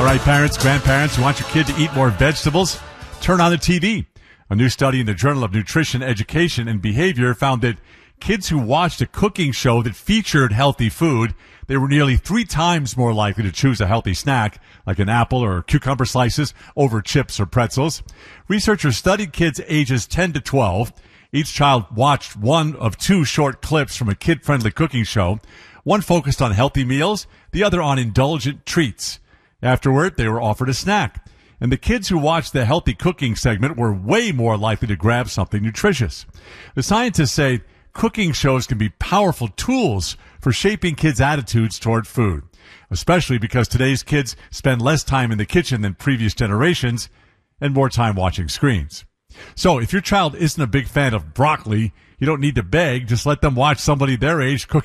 All right, parents, grandparents who want your kid to eat more vegetables, turn on the TV. A new study in the Journal of Nutrition, Education, and Behavior found that kids who watched a cooking show that featured healthy food, they were nearly 3 times more likely to choose a healthy snack, like an apple or cucumber slices, over chips or pretzels. Researchers studied kids ages 10 to 12. Each child watched one of 2 short clips from a kid-friendly cooking show. One focused on healthy meals, the other on indulgent treats. Afterward, they were offered a snack. And the kids who watched the healthy cooking segment were way more likely to grab something nutritious. The scientists say cooking shows can be powerful tools for shaping kids' attitudes toward food, especially because today's kids spend less time in the kitchen than previous generations and more time watching screens. So if your child isn't a big fan of broccoli, you don't need to beg. Just let them watch somebody their age cook